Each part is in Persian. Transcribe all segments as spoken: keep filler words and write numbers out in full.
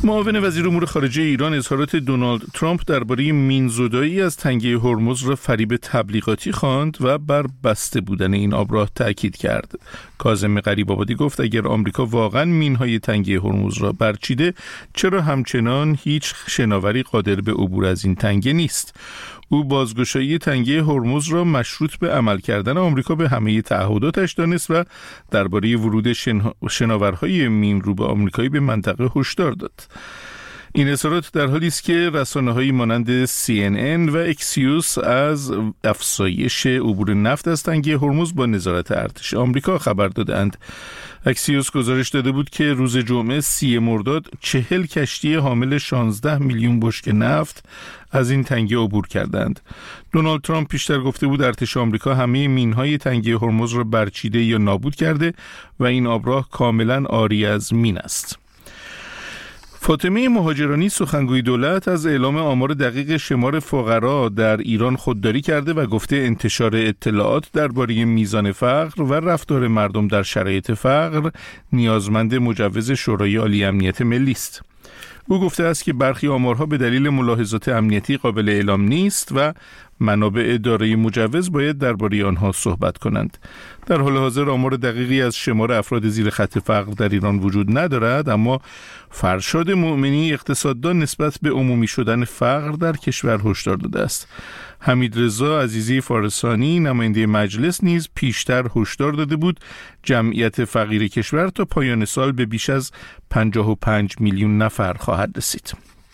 معاون وزیر امور خارجه ایران اظهارات دونالد ترامپ درباره مینزدایی از تنگه هرمز را فریب تبلیغاتی خواند و بر بسته بودن این آبراه تاکید کرد. کاظم غریب‌آبادی گفت اگر آمریکا واقعا مینهای تنگه هرمز را برچیده، چرا همچنان هیچ شناوری قادر به عبور از این تنگه نیست؟ او بازگشایی تنگه هرمز را مشروط به عمل کردن آمریکا به همه تعهداتش دانست و درباره ورود شناورهای مین رو به آمریکایی به منطقه هشدار داد. این اظهارات در حالی است که رسانه‌هایی مانند سی ان ان و اکسیوس از افزایش عبور نفت از تنگه هرمز با نظارت ارتش آمریکا خبر دادند. اکسیوس گزارش داده بود که روز جمعه سی مرداد چهل کشتی حامل شانزده میلیون بشکه نفت از این تنگه عبور کردند. دونالد ترامپ پیشتر گفته بود ارتش آمریکا همه مین‌های تنگه هرمز را برچیده یا نابود کرده و این آبراه کاملا عاری از مین است. فاطمه مهاجرانی سخنگوی دولت از اعلام آمار دقیق شمار فقرا در ایران خودداری کرده و گفته انتشار اطلاعات درباره میزان فقر و رفتار مردم در شرایط فقر نیازمند مجوز شورای عالی امنیت ملی است. او گفته است که برخی آمارها به دلیل ملاحظات امنیتی قابل اعلام نیست و منابع دارای مجوز باید درباره آنها صحبت کنند. در حال حاضر آمار دقیقی از شمار افراد زیر خط فقر در ایران وجود ندارد، اما فرشاد مؤمنی اقتصاددان نسبت به عمومی شدن فقر در کشور هشدار داده است. حمید رضا عزیزی فارسانی نماینده مجلس نیز پیشتر هشدار داده بود جمعیت فقیر کشور تا پایان سال به بیش از پنجاه و پنج میلیون نفر خواهد رسید.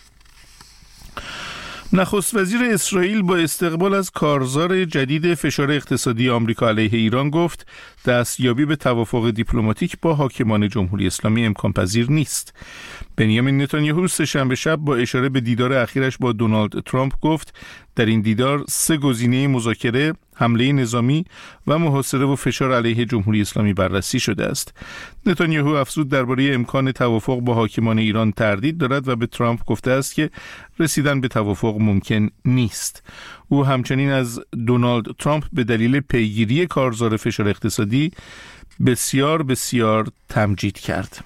نخست وزیر اسرائیل با استقبال از کارزار جدید فشار اقتصادی آمریکا علیه ایران گفت دستیابی به توافق دیپلماتیک با حاکمان جمهوری اسلامی امکان پذیر نیست. بنیامین نتانیاهو سه‌شنبه شب با اشاره به دیدار اخیرش با دونالد ترامپ گفت در این دیدار سه گزینه مذاکره، حمله نظامی و محاصره و فشار علیه جمهوری اسلامی بررسی شده است. نتانیاهو افزود درباره امکان توافق با حاکمان ایران تردید دارد و به ترامپ گفته است که رسیدن به توافق ممکن نیست. او همچنین از دونالد ترامپ به دلیل پیگیری کارزار فشار اقتصادی بسیار بسیار تمجید کرد.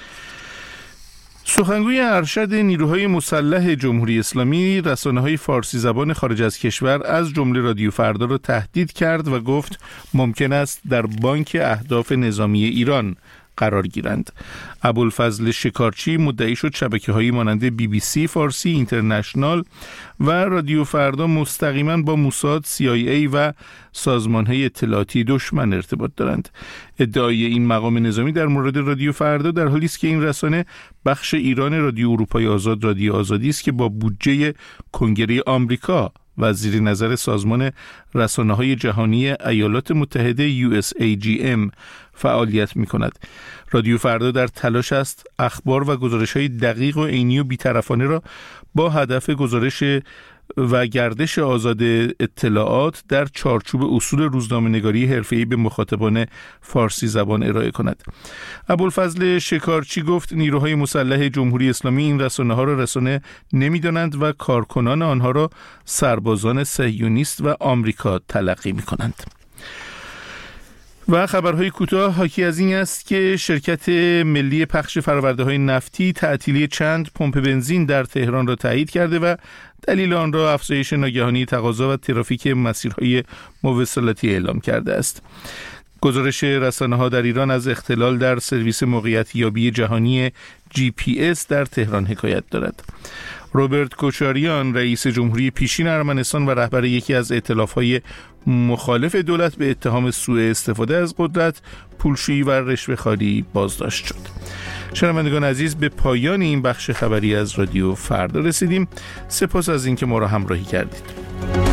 سخنگوی ارشد نیروهای مسلح جمهوری اسلامی رسانه‌های فارسی زبان خارج از کشور از جمله رادیو فردا را تهدید کرد و گفت ممکن است در بانک اهداف نظامی ایران قرار گیرند. ابوالفضل شکارچی مدعی شد شبکه‌هایی مانند بی بی سی فارسی اینترنشنال و رادیو فردا مستقیما با موساد، سی آی ای و سازمان‌های اطلاعاتی دشمن ارتباط دارند. ادعای این مقام نظامی در مورد رادیو فردا در حالی است که این رسانه بخش ایران رادیو اروپای آزاد رادیو آزادی است که با بودجه کنگره آمریکا و زیر نظر سازمان رسانه‌های جهانی ایالات متحده یو اس ای جی ام فعالیت می‌کند. رادیو فردا در تلاش است اخبار و گزارش‌های دقیق و عینی و بی‌طرفانه را با هدف گزارش و گردش آزاد اطلاعات در چارچوب اصول روزنامه‌نگاری حرفه‌ای به مخاطبان فارسی زبان ارائه کند. ابوالفضل شکارچی گفت نیروهای مسلح جمهوری اسلامی این رسانه‌ها را رسانه نمی‌دانند و کارکنان آنها را سربازان صهیونیست و آمریکا تلقی می‌کنند. و خبرهای کوتاه حاکی از این است که شرکت ملی پخش فرآورده‌های نفتی تعطیلی چند پمپ بنزین در تهران را تایید کرده و دلیل آن را افزایش ناگهانی تقاضا و ترافیک مسیرهای موصلاتی اعلام کرده است. گزارش رسانه‌ها در ایران از اختلال در سرویس موقعیت یابی جهانی جی پی اس در تهران حکایت دارد. روبرت کوچاریان رئیس جمهوری پیشین ارمنستان و رهبر یکی از ائتلاف‌های مخالف دولت به اتهام سوء استفاده از قدرت، پولشویی و رشوه‌خواری بازداشت شد. شنوندگان عزیز، به پایان این بخش خبری از رادیو فردا رسیدیم. سپاس از اینکه ما را همراهی کردید.